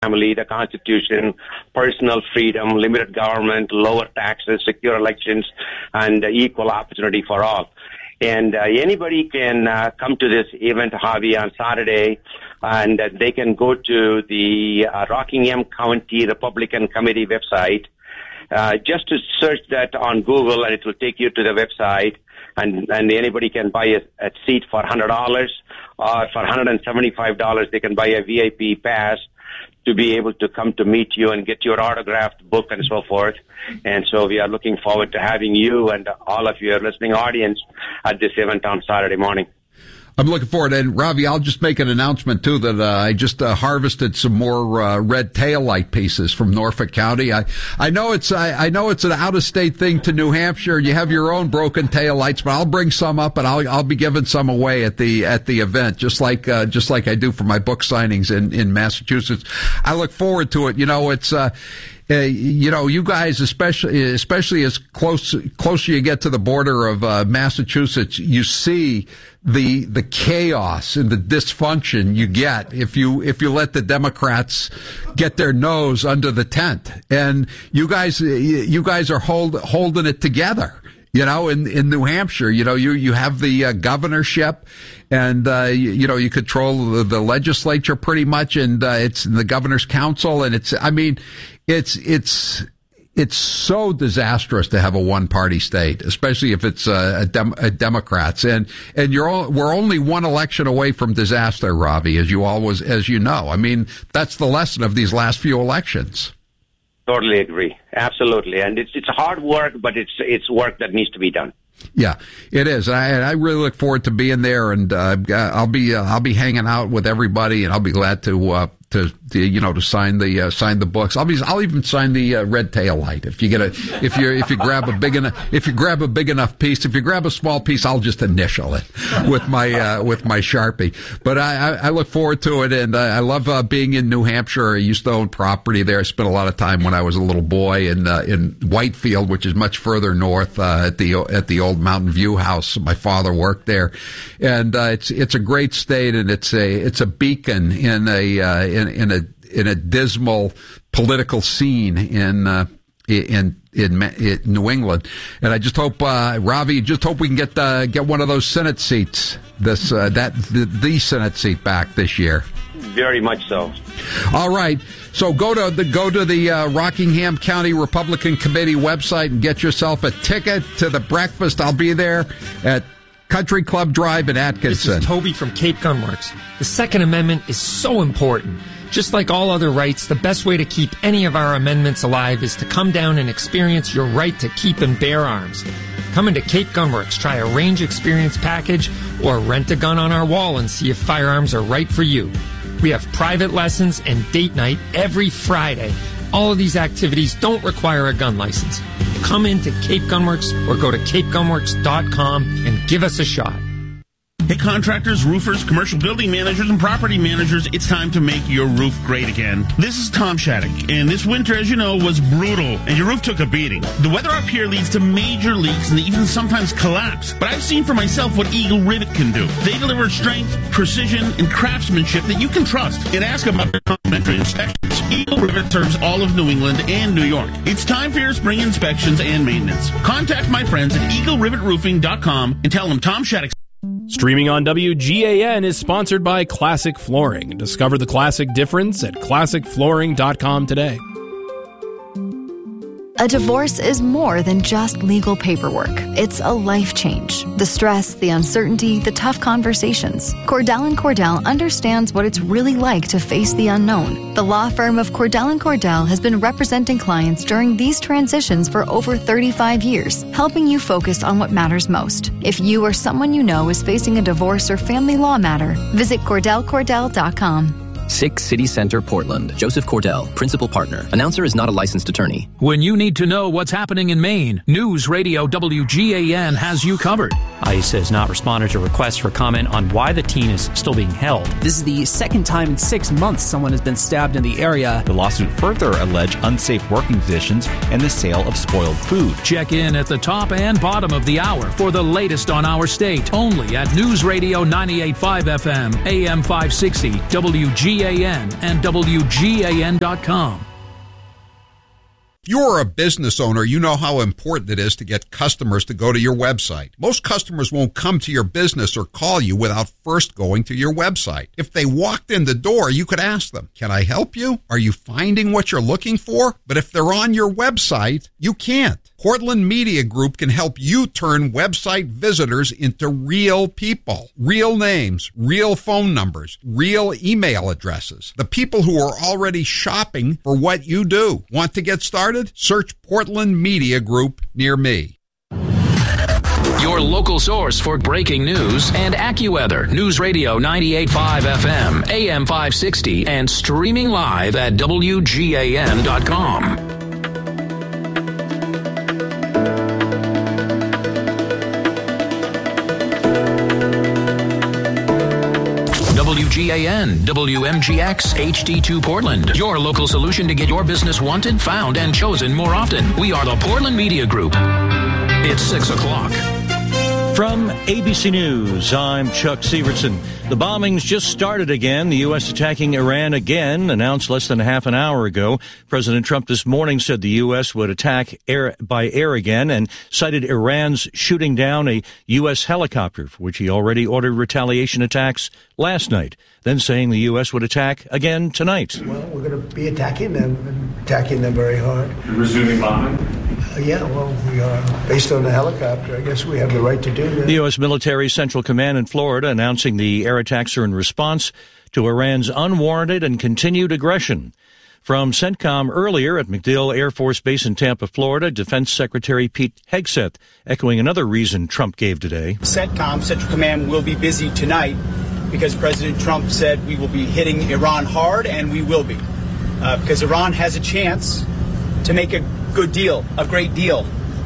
family, the Constitution, personal freedom, limited government, lower taxes, secure elections, and equal opportunity for all. And anybody can come to this event, Javi, on Saturday, and they can go to the Rockingham County Republican Committee website. Just to search that on Google, and it will take you to the website, and anybody can buy a seat for $100, or for $175, they can buy a VIP pass to be able to come to meet you and get your autographed book and so forth. And so we are looking forward to having you and all of your listening audience at this event on Saturday morning. I'm looking forward. And Ravi, I'll just make an announcement too that I just harvested some more red taillight pieces from Norfolk County. I know it's an out of state thing to New Hampshire. You have your own broken taillights, but I'll bring some up and I'll be giving some away at the event, just like I do for my book signings in Massachusetts. I look forward to it. You know, it's you guys, especially as closer you get to the border of Massachusetts, you see the chaos and the dysfunction you get if you let the Democrats get their nose under the tent. And you guys are holding it together. You know, in New Hampshire, you know, you have the governorship, and you control the legislature pretty much, and it's the governor's council, and it's so disastrous to have a one-party state, especially if it's a Democrats, and we're only one election away from disaster, Ravi, as you know. I mean, that's the lesson of these last few elections. Totally agree. Absolutely. And it's hard work, but it's work that needs to be done. Yeah, it is. I really look forward to being there, and I'll be hanging out with everybody, and I'll be glad to sign the books. I'll even sign the red tail light if you grab a big enough piece. If you grab a small piece, I'll just initial it with my Sharpie. But I look forward to it, and I love being in New Hampshire. I used to own property there. I spent a lot of time when I was a little boy in Whitefield, which is much further north, at the old Mountain View house. My father worked there, and it's a great state, and it's a beacon in a dismal political scene in New England. And I just hope, Ravi, we can get one of those Senate seats, the Senate seat back this year. Very much so. All right. So go to the Rockingham County Republican Committee website and get yourself a ticket to the breakfast. I'll be there at Country Club Drive in Atkinson. This is Toby from Cape Gunworks. The Second Amendment is so important. Just like all other rights, the best way to keep any of our amendments alive is to come down and experience your right to keep and bear arms. Come into Cape Gunworks, try a range experience package, or rent a gun on our wall and see if firearms are right for you. We have private lessons and date night every Friday. All of these activities don't require a gun license. Come into Cape Gunworks or go to capegunworks.com and give us a shot. Hey, contractors, roofers, commercial building managers, and property managers, it's time to make your roof great again. This is Tom Shattuck, and this winter, as you know, was brutal, and your roof took a beating. The weather up here leads to major leaks and even sometimes collapse. But I've seen for myself what Eagle Rivet can do. They deliver strength, precision, and craftsmanship that you can trust. And ask about their complimentary inspections. Eagle Rivet serves all of New England and New York. It's time for your spring inspections and maintenance. Contact my friends at EagleRivetRoofing.com and tell them Tom Shattuck. Streaming on WGAN is sponsored by Classic Flooring. Discover the classic difference at ClassicFlooring.com today. A divorce is more than just legal paperwork. It's a life change. The stress, the uncertainty, the tough conversations. Cordell & Cordell understands what it's really like to face the unknown. The law firm of Cordell & Cordell has been representing clients during these transitions for over 35 years, helping you focus on what matters most. If you or someone you know is facing a divorce or family law matter, visit CordellCordell.com. 6 City Center, Portland. Joseph Cordell, Principal Partner. Announcer is not a licensed attorney. When you need to know what's happening in Maine, News Radio WGAN has you covered. ICE has not responded to requests for comment on why the teen is still being held. This is the second time in 6 months someone has been stabbed in the area. The lawsuit further alleged unsafe working conditions and the sale of spoiled food. Check in at the top and bottom of the hour for the latest on our state. Only at News Radio 98.5 FM, AM 560, WGAN. WGAN and WGAN.com. If you're a business owner, you know how important it is to get customers to go to your website. Most customers won't come to your business or call you without first going to your website. If they walked in the door, you could ask them, "Can I help you? Are you finding what you're looking for?" But if they're on your website, you can't. Portland Media Group can help you turn website visitors into real people. Real names, real phone numbers, real email addresses. The people who are already shopping for what you do. Want to get started? Search Portland Media Group near me. Your local source for breaking news and AccuWeather. News Radio 98.5 FM, AM 560, and streaming live at WGAN.com. WGAN, WMGX, HD2 Portland. Your local solution to get your business wanted, found, and chosen more often. We are the Portland Media Group. It's 6 o'clock. From ABC News, I'm Chuck Severson. The bombings just started again. The U.S. attacking Iran again, announced less than half an hour ago. President Trump this morning said the U.S. would attack by air again and cited Iran's shooting down a U.S. helicopter, for which he already ordered retaliation attacks last night, then saying the U.S. would attack again tonight. Well, we're going to be attacking them very hard. You're resuming bombing? Yeah, well, we are. Based on the helicopter, I guess we have the right to do that. The U.S. Military Central Command in Florida announcing the air attacks are in response to Iran's unwarranted and continued aggression. From CENTCOM earlier at MacDill Air Force Base in Tampa, Florida, Defense Secretary Pete Hegseth echoing another reason Trump gave today. CENTCOM, Central Command, will be busy tonight because President Trump said we will be hitting Iran hard, and we will be. Because Iran has a chance to make a good deal, a great deal,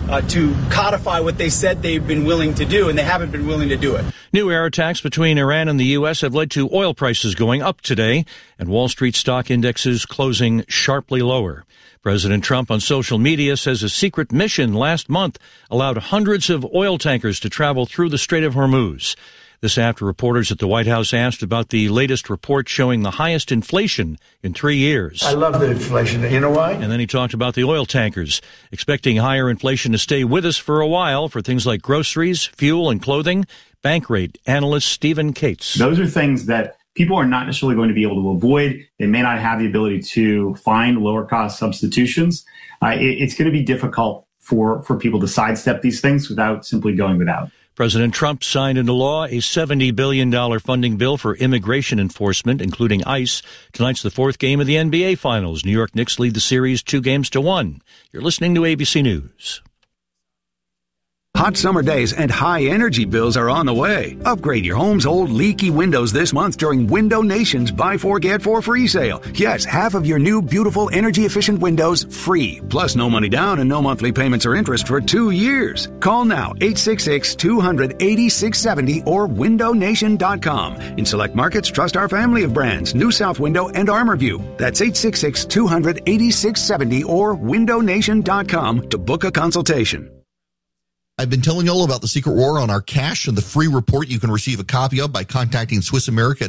to codify what they said they've been willing to do, and they haven't been willing to do it. New air attacks between Iran and the U.S. have led to oil prices going up today and Wall Street stock indexes closing sharply lower. President Trump on social media says a secret mission last month allowed hundreds of oil tankers to travel through the Strait of Hormuz. This after reporters at the White House asked about the latest report showing the highest inflation in 3 years. I love the inflation. You know why? And then he talked about the oil tankers, expecting higher inflation to stay with us for a while for things like groceries, fuel, and clothing. Bankrate analyst Stephen Cates. Those are things that people are not necessarily going to be able to avoid. They may not have the ability to find lower cost substitutions. It's going to be difficult for people to sidestep these things without simply going without. President Trump signed into law a $70 billion funding bill for immigration enforcement, including ICE. Tonight's the fourth game of the NBA Finals. New York Knicks lead the series 2-1. You're listening to ABC News. Hot summer days and high energy bills are on the way. Upgrade your home's old leaky windows this month during Window Nation's Buy 4 Get 4 free sale. Yes, half of your new beautiful energy efficient windows free. Plus no money down and no monthly payments or interest for 2 years. Call now 866-200-8670 or windownation.com. In select markets, trust our family of brands, New South Window and ArmorView. That's 866-200-8670 or windownation.com to book a consultation. I've been telling you all about the Secret War on our cash and the free report you can receive a copy of by contacting Swiss America at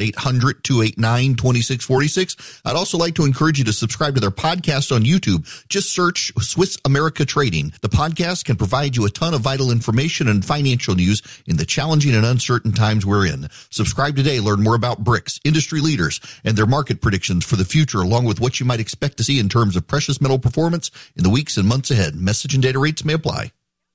800-289-2646. I'd also like to encourage you to subscribe to their podcast on YouTube. Just search Swiss America Trading. The podcast can provide you a ton of vital information and financial news in the challenging and uncertain times we're in. Subscribe today. Learn more about BRICS, industry leaders, and their market predictions for the future, along with what you might expect to see in terms of precious metal performance in the weeks and months ahead. Message and data rates may apply.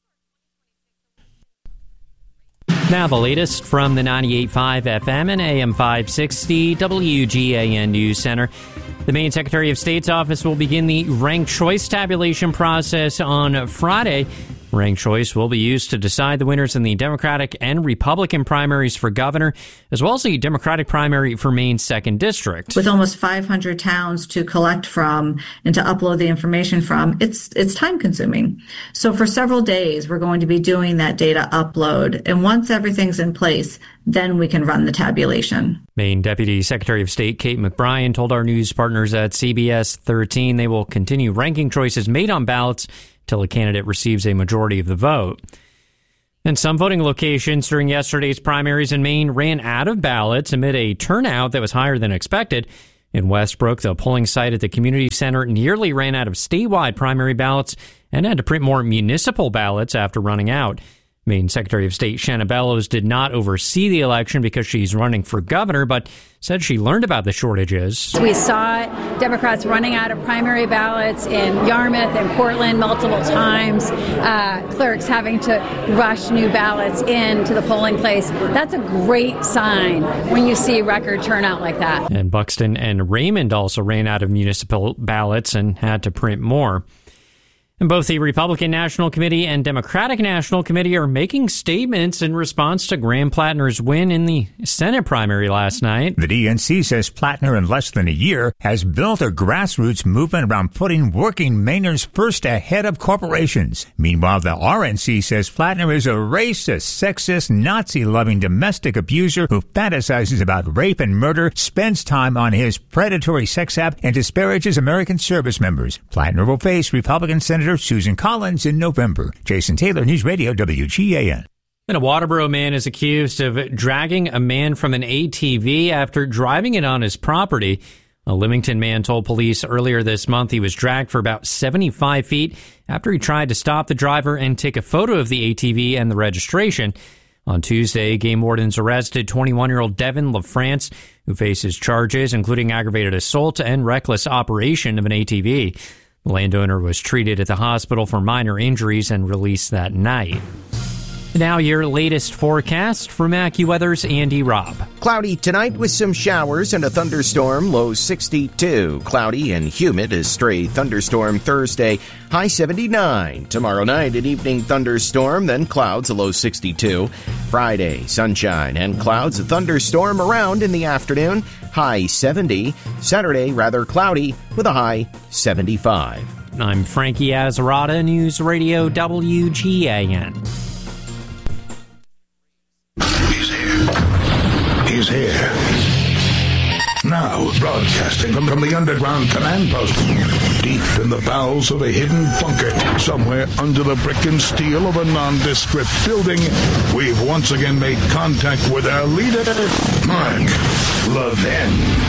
Now the latest from the 98.5 FM and AM 560 WGAN News Center. The Maine Secretary of State's office will begin the ranked choice tabulation process on Friday. Ranked choice will be used to decide the winners in the Democratic and Republican primaries for governor, as well as the Democratic primary for Maine's 2nd District. With almost 500 towns to collect from and to upload the information from, it's time consuming. So for several days, we're going to be doing that data upload. And once everything's in place, then we can run the tabulation. Maine Deputy Secretary of State Kate McBrien told our news partners at CBS 13 they will continue ranking choices made on ballots till a candidate receives a majority of the vote. And some voting locations during yesterday's primaries in Maine ran out of ballots amid a turnout that was higher than expected. In Westbrook, the polling site at the community center nearly ran out of statewide primary ballots and had to print more municipal ballots after running out. Maine Secretary of State Shanna Bellows did not oversee the election because she's running for governor, but said she learned about the shortages. We saw Democrats running out of primary ballots in Yarmouth and Portland multiple times, clerks having to rush new ballots into the polling place. That's a great sign when you see record turnout like that. And Buxton and Raymond also ran out of municipal ballots and had to print more. And both the Republican National Committee and Democratic National Committee are making statements in response to Graham Plattner's win in the Senate primary last night. The DNC says Plattner, in less than a year, has built a grassroots movement around putting working Mainers first ahead of corporations. Meanwhile, the RNC says Plattner is a racist, sexist, Nazi-loving domestic abuser who fantasizes about rape and murder, spends time on his predatory sex app, and disparages American service members. Plattner will face Republican Senator Susan Collins in November. Jason Taylor, News Radio WGAN. And a Waterboro man is accused of dragging a man from an ATV after driving it on his property. A Leamington man told police earlier this month he was dragged for about 75 feet after he tried to stop the driver and take a photo of the ATV and the registration. On Tuesday, game wardens arrested 21-year-old Devin LaFrance, who faces charges including aggravated assault and reckless operation of an ATV. The landowner was treated at the hospital for minor injuries and released that night. Now your latest forecast from AccuWeather's Andy Robb. Cloudy tonight with some showers and a thunderstorm, low 62. Cloudy and humid, a stray thunderstorm Thursday, high 79. Tomorrow night, an evening thunderstorm, then clouds, a low 62. Friday, sunshine and clouds, a thunderstorm around in the afternoon, high 70. Saturday, rather cloudy with a high 75. I'm Frankie Azarata, News Radio WGAN. He's here. Now, broadcasting from the underground command post, deep in the bowels of a hidden bunker, somewhere under the brick and steel of a nondescript building, we've once again made contact with our leader, Mark Levin.